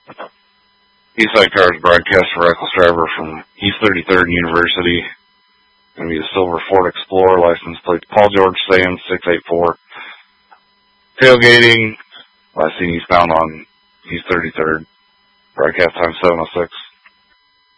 Eastside Cars broadcast for reckless driver from East 33rd University. Going to be a silver Ford Explorer, license plate Paul George Sands 684. Tailgating, last seen eastbound on East 33rd. Broadcast time 7:06.